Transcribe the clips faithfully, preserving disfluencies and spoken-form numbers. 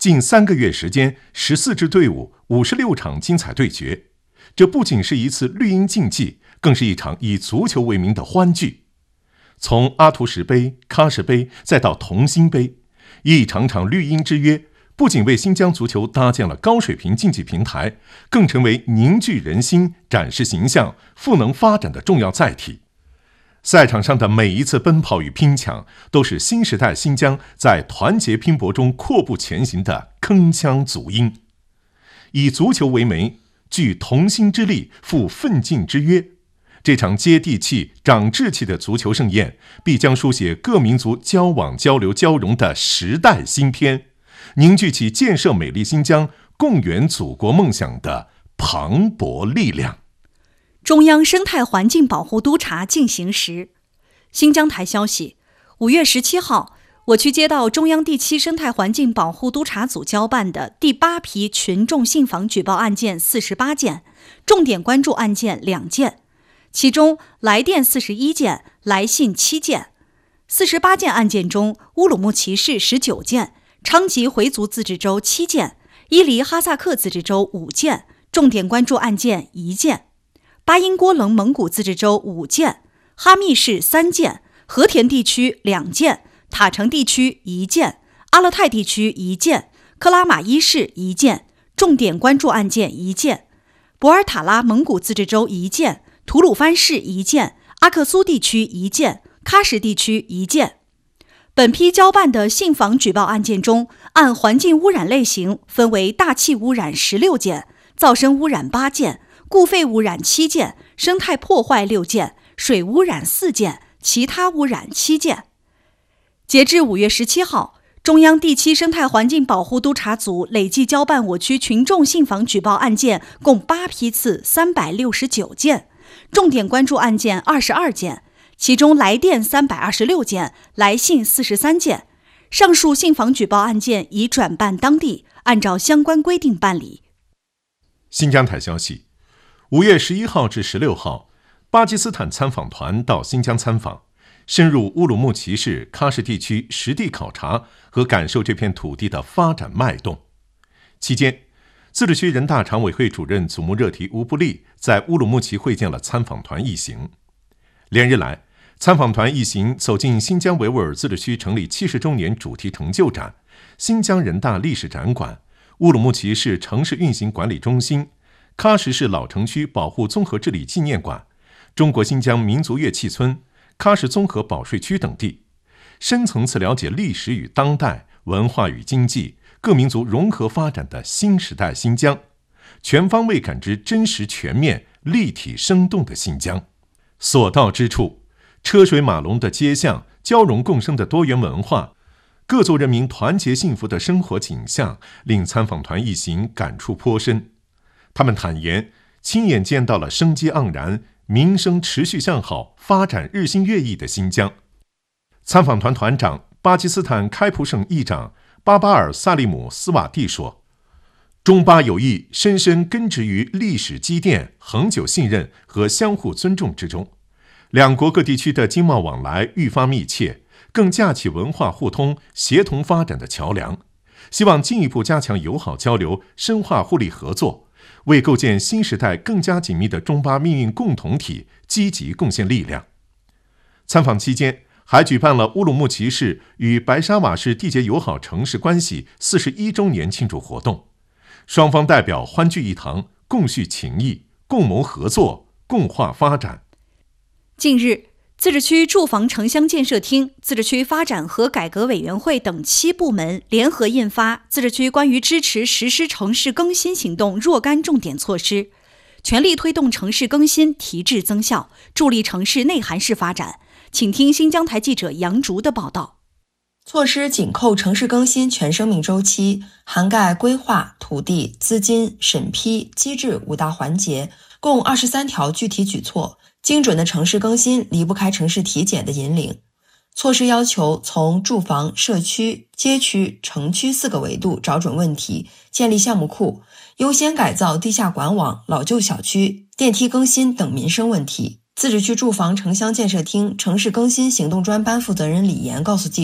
近三个月时间，十四支队伍，五十六场精彩对决。这不仅是一次绿茵竞技，更是一场以足球为名的欢聚。从阿图什杯、喀什杯，再到同心杯，一场场绿茵之约，不仅为新疆足球搭建了高水平竞技平台，更成为凝聚人心、展示形象、赋能发展的重要载体。赛场上的每一次奔跑与拼抢，都是新时代新疆在团结拼搏中阔步前行的铿锵足音。以足球为媒，聚同心之力，赴奋进之约，这场接地气、长志气的足球盛宴，必将书写各民族交往、交流、交融的时代新篇，凝聚起建设美丽新疆、共圆祖国梦想的磅礴力量。 中央生态环境保护督查进行时，新疆台消息，五月十七号，我区接到中央第七生态环境保护督查组交办的第八批群众信访举报案件四十八件，重点关注案件两件，其中来电四十一件，来信七件。四十八件案件中，乌鲁木齐市十九件，昌吉回族自治州七件，伊犁哈萨克自治州五件，重点关注案件一件。巴音郭楞蒙古自治州五件，哈密市三件，和田地区两件，塔城地区一件，阿勒泰地区一件，克拉玛依市一件，重点关注案件一件。博尔塔拉蒙古自治州一件，吐鲁番市一件，阿克苏地区一件，喀什地区一件。本批交办的信访举报案件中，按环境污染类型分为大气污染十六件，噪声污染八件，固废污染七件，生态破坏六件，水污染四件，其他污染七件。截至五月十七号，中央第七生态环境保护督查组累计交办我区群众信访举报案件共八批次三百六十九件，重点关注案件二十二件，其中来电三百二十六件，来信四十三件。上述信访举报案件已转办当地，按照相关规定办理。 新疆台消息，五月十一号至十六号，巴基斯坦参访团到新疆参访，深入乌鲁木齐市喀什地区实地考察和感受这片土地的发展脉动。期间，自治区人大常委会主任祖木热提乌布利在乌鲁木齐会见了参访团一行。连日来，参访团一行走进新疆维吾尔自治区成立七十周年主题成就展、新疆人大历史展馆、乌鲁木齐市城市运行管理中心、喀什市老城区保护综合治理纪念馆、中国新疆民族乐器村、喀什综合保税区等地，深层次了解历史与当代、文化与经济、各民族融合发展的新时代新疆，全方位感知真实全面、立体生动的新疆。所到之处，车水马龙的街巷，交融共生的多元文化，各族人民团结幸福的生活景象，令参访团一行感触颇深。他们坦言，亲眼见到了生机盎然、民生持续向好、发展日新月异的新疆。参访团团长、巴基斯坦开普省议长巴巴尔·萨利姆斯瓦蒂说，中巴友谊深深根植于历史积淀、恒久信任和相互尊重之中，两国各地区的经贸往来愈发密切，更架起文化互通、协同发展的桥梁，希望进一步加强友好交流，深化互利合作，为构建新时代更加紧密的中巴命运共同体积极贡献力量。参访期间，还举办了乌鲁木齐市与白沙瓦市缔结友好城市关系四十一周年庆祝活动，双方代表欢聚一堂，共叙情谊，共谋合作，共话发展。 近日，自治区住房城乡建设厅、自治区发展和改革委员会等七部门联合印发《自治区关于支持实施城市更新行动若干重点措施》，全力推动城市更新提质增效，助力城市内涵式发展。请听新疆台记者杨竹的报道。 措施紧扣城市更新全生命周期，涵盖规划、土地、资金、审批、机制五大环节，共二十三条具体举措。精准的城市更新离不开城市体检的引领。措施要求从住房、社区、街区、城区四个维度找准问题，建立项目库，优先改造地下管网、老旧小区、电梯更新等民生问题。自治区住房城乡建设厅城市更新行动专班负责人李岩告诉记者，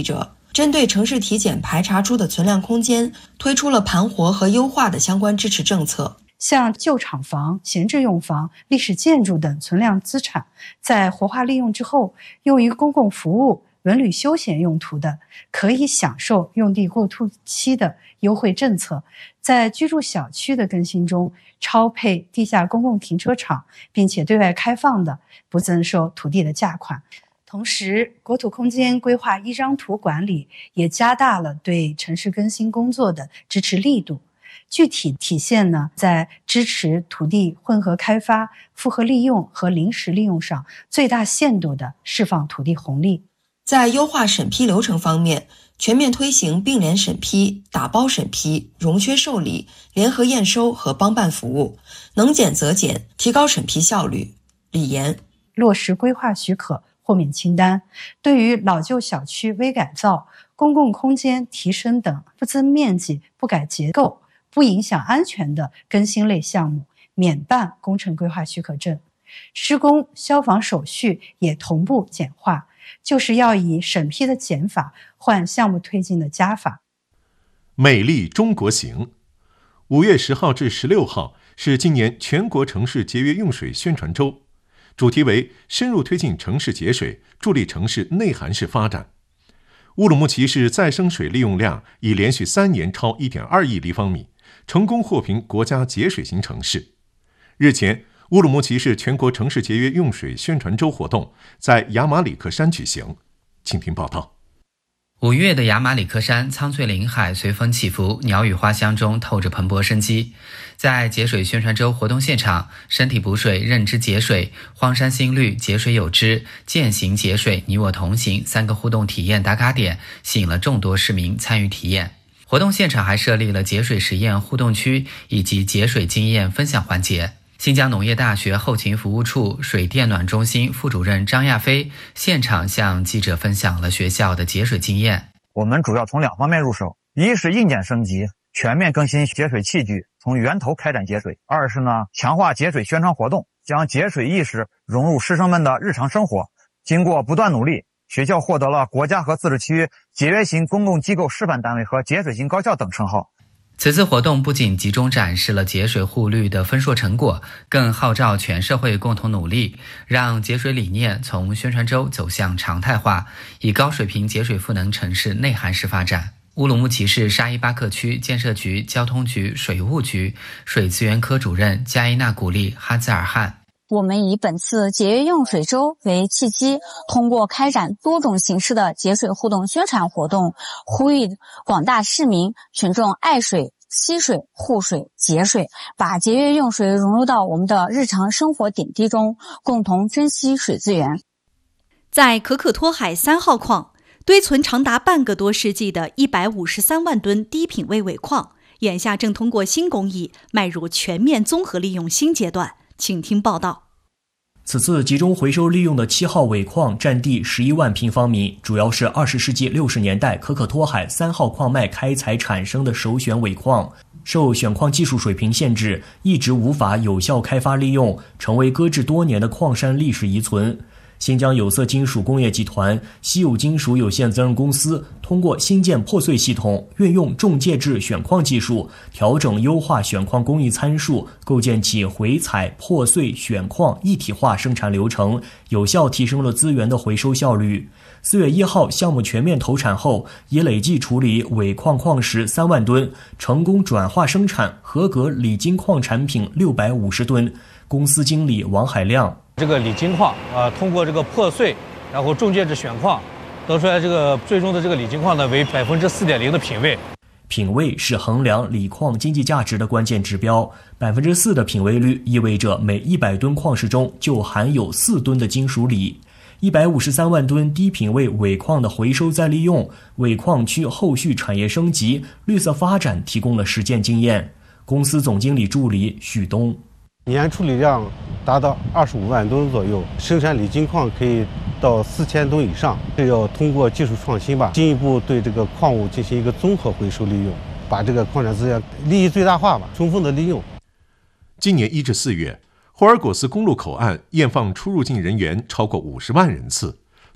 针对城市体检排查出的存量空间，推出了盘活和优化的相关支持政策。 像旧厂房、闲置用房、历史建筑等存量资产，在活化利用之后，用于公共服务、文旅休闲用途的，可以享受用地过渡期的优惠政策。在居住小区的更新中，超配地下公共停车场，并且对外开放的，不增收土地的价款。同时，国土空间规划一张图管理也加大了对城市更新工作的支持力度。具体体现呢，在支持土地混合开发、复合利用和临时利用上，最大限度地释放土地红利。 在优化审批流程方面，全面推行并联审批、打包审批、融缺受理、联合验收和帮办服务，能减则减，提高审批效率。李岩， 落实规划许可豁免清单，对于老旧小区微改造、公共空间提升等不增面积、不改结构、不影响安全的更新类项目，免办工程规划许可证。施工消防手续也同步简化，就是要以审批的减法换项目推进的加法。 美丽中国行，五月十号至十六号是今年全国城市节约用水宣传周，主题为深入推进城市节水，助力城市内涵式发展。乌鲁木齐市再生水利用量已连续三年超 一点二亿立方米，成功获评国家节水型城市。日前，乌鲁木齐市全国城市节约用水宣传周活动在雅马里克山举行，请听报道。 五月的雅马里克山，苍翠林海随风起伏，鸟语花香中透着蓬勃生机。在节水宣传周活动现场，身体补水，认知节水，荒山新绿，节水有知，践行节水，你我同行三个互动体验打卡点，吸引了众多市民参与体验。活动现场还设立了节水实验互动区以及节水经验分享环节。新疆农业大学后勤服务处水电暖中心副主任张亚飞现场向记者分享了学校的节水经验。 我们主要从两方面入手，一是硬件升级，全面更新节水器具，从源头开展节水；二是呢，强化节水宣传活动，将节水意识融入师生们的日常生活。经过不断努力，学校获得了国家和自治区节约型公共机构示范单位和节水型高校等称号。 此次活动不仅集中展示了节水护绿的丰硕成果，更号召全社会共同努力，让节水理念从宣传周走向常态化，以高水平节水赋能城市内涵式发展。乌鲁木齐市沙依巴克区建设局、交通局、水务局水资源科主任加伊纳古丽哈兹尔汗。 我们以本次节约用水周为契机，通过开展多种形式的节水互动宣传活动，呼吁广大市民群众爱水、惜水、护水、节水，把节约用水融入到我们的日常生活点滴中，共同珍惜水资源。 在可可托海三号矿，堆存长达半个多世纪的一百五十三万吨低品位尾矿，眼下正通过新工艺迈入全面综合利用新阶段。请听报道。 此次集中回收利用的七号尾矿占地十一万平方米，主要是二十世纪六十年代可可托海三号矿脉开采产生的首选尾矿，受选矿技术水平限制，一直无法有效开发利用，成为搁置多年的矿山历史遗存。新疆有色金属工业集团稀有金属有限责任公司通过新建破碎系统，运用重介质选矿技术，调整优化选矿工艺参数，构建起回采、破碎、选矿一体化生产流程，有效提升了资源的回收效率。四月一号项目全面投产后，已累计处理尾矿矿石三万吨，成功转化生产合格锂金矿产品六百五十吨。公司经理王海亮， 这个锂金矿啊、呃，通过这个破碎，然后重介质选矿，得出来这个最终的这个锂金矿呢为百分之四点零的品位。 品位是衡量锂矿经济价值的关键指标，百分之四的品位率意味着每一百吨矿石中就含有四吨的金属锂。一百五十三万吨低品位尾矿的回收再利用，为矿区后续产业升级、绿色发展提供了实践经验。公司总经理助理许东。 年处理量达到二十五万吨左右，生产锂金矿可以到四千吨以上。这要通过技术创新吧，进一步对这个矿物进行一个综合回收利用，把这个矿产资源利益最大化吧，充分的利用。 今年一至四月，霍尔果斯公路口岸验放出入境人员超过五十万人次，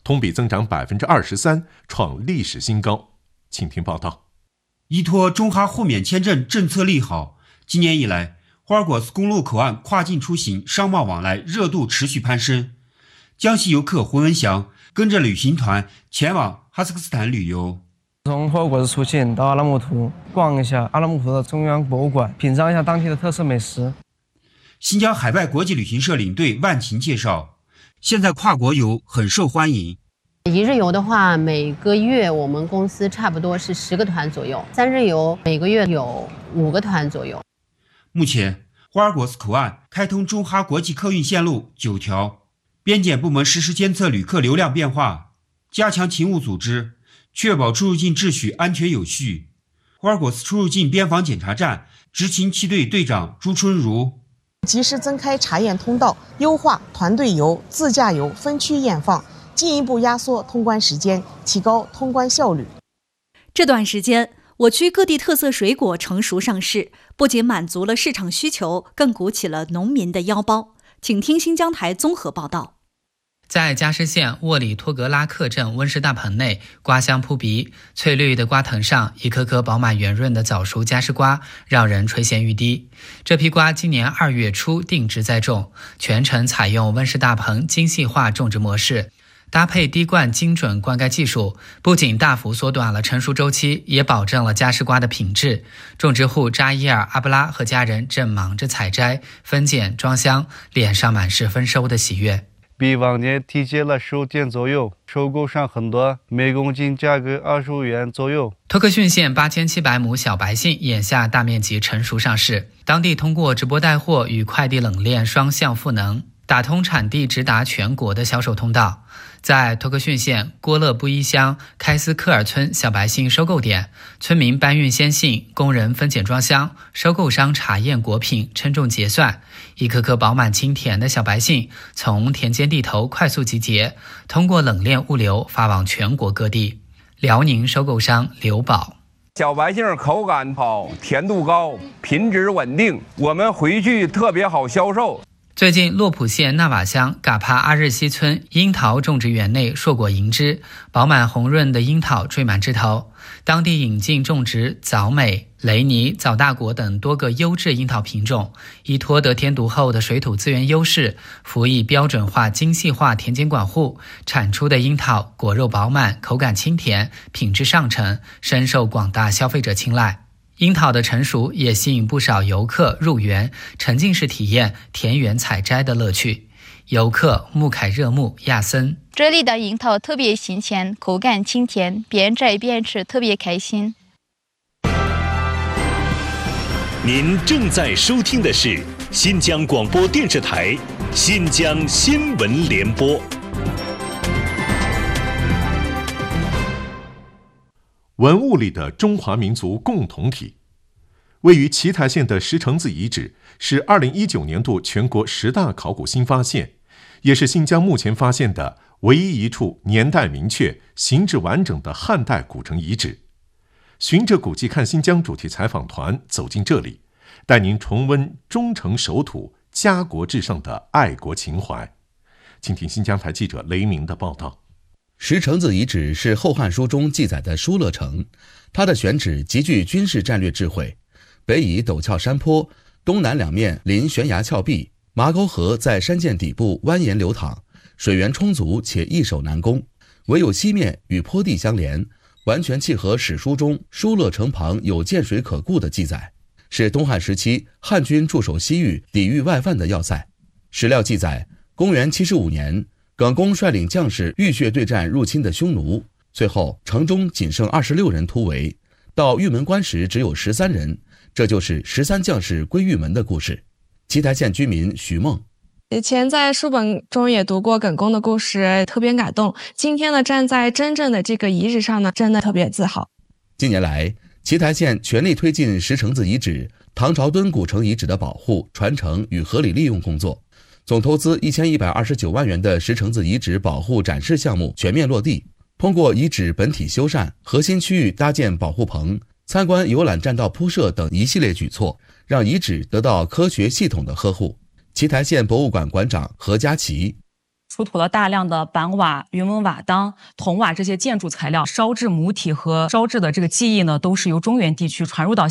同比增长百分之二十三，创历史新高。请听报道。 依托中哈互免签证政策利好，今年以来，霍尔果斯公路口岸跨境出行商贸往来热度持续攀升。江西游客胡文祥跟着旅行团前往哈萨克斯坦旅游， 从霍尔果斯出境到阿拉木图，逛一下阿拉木图的中央博物馆，品尝一下当地的特色美食。 新疆海拜国际旅行社领队万琴介绍，现在跨国游很受欢迎。 一日游的话，每个月我们公司差不多是十个团左右；三日游每个月有五个团左右。 目前，霍尔果斯口岸开通中哈国际客运线路九条，边检部门实时监测旅客流量变化，加强勤务组织，确保出入境秩序安全有序。霍尔果斯出入境边防检查站执勤七队队长朱春如。 及时增开查验通道，优化团队游、自驾游分区验放，进一步压缩通关时间，提高通关效率。 这段时间，我区各地特色水果成熟上市，不仅满足了市场需求，更鼓起了农民的腰包。请听新疆台综合报道。 在嘉实县沃里托格拉克镇温室大棚内，瓜香扑鼻，翠绿的瓜藤上一颗颗饱满圆润的早熟嘉实瓜，让人垂涎欲滴。这批瓜今年二月初定植栽种，全程采用温室大棚精细化种植模式，搭配滴灌精准灌溉技术，不仅大幅缩短了成熟周期，也保证了嘉实瓜的品质。种植户扎伊尔阿布拉和家人正忙着采摘、分拣、装箱，脸上满是丰收的喜悦。 比往年提前了十天左右，收购上很多，每公斤价格二十五元左右。 托克逊县八千七百亩小白杏眼下大面积成熟上市，当地通过直播带货与快递冷链双向赋能，打通产地直达全国的销售通道。在托克逊县郭勒布依乡开斯科尔村小白杏收购点，村民搬运鲜杏，工人分拣装箱，收购商查验果品，称重结算，一颗颗饱满清甜的小白杏从田间地头快速集结，通过冷链物流发往全国各地。辽宁收购商刘宝。 小白杏口感好，甜度高，品质稳定，我们回去特别好销售。 最近，洛普县纳瓦乡嘎帕阿日西村樱桃种植园内硕果盈枝，饱满红润的樱桃缀满枝头。当地引进种植枣美、雷尼、枣大果等多个优质樱桃品种，依托得天独厚的水土资源优势，辅以标准化、精细化田间管护，产出的樱桃果肉饱满，口感清甜，品质上乘，深受广大消费者青睐。樱桃的成熟也吸引不少游客入园，沉浸式体验田园采摘的乐趣。游客穆凯热木亚森， 这里的樱桃特别新鲜，口感清甜，边摘边吃特别开心。 您正在收听的是新疆广播电视台新疆新闻联播。 文物里的中华民族共同体。位于奇台县的石城子遗址是二零一九年度全国十大考古新发现，也是新疆目前发现的唯一一处年代明确、形制完整的汉代古城遗址。循着古迹看新疆主题采访团走进这里，带您重温忠诚守土、家国至上的爱国情怀。请听新疆台记者雷鸣的报道。 石城子遗址是《后汉书》中记载的疏勒城，它的选址极具军事战略智慧，北倚陡峭山坡，东南两面临悬崖峭壁，麻沟河在山涧底部蜿蜒流淌，水源充足且易守难攻，唯有西面与坡地相连，完全契合史书中疏勒城旁有涧水可固的记载，是东汉时期汉军驻守西域、抵御外犯的要塞。史料记载，公元七十五年，耿恭率领将士浴血对战入侵的匈奴，最后城中仅剩二十六人突围，到玉门关时只有十三人，这就是十三将士归玉门的故事。奇台县居民徐梦， 以前在书本中也读过耿恭的故事，特别感动。今天呢，站在真正的这个遗址上呢，真的特别自豪。 近年来，奇台县全力推进石城子遗址、唐朝敦古城遗址的保护、传承与合理利用工作。总投资一千一百二十九万元的石城子遗址保护展示项目全面落地，通过遗址本体修缮、核心区域搭建保护棚、参观游览栈道铺设等一系列举措，让遗址得到科学系统的呵护。奇台县博物馆馆长何家琪， 出土了大量的板瓦、云纹瓦当、铜瓦这些建筑材料，烧制母体和烧制的这个技艺呢，都是由中原地区传入到